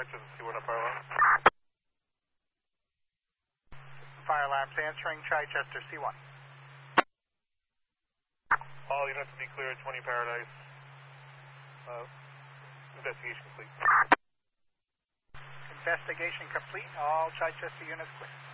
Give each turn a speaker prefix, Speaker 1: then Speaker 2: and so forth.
Speaker 1: Chichester C1 up fire alarm.
Speaker 2: Fire alarms answering, Chichester C1.
Speaker 1: All units to be cleared, 20 Paradise. Investigation complete.
Speaker 2: Investigation complete. All Chichester units clear.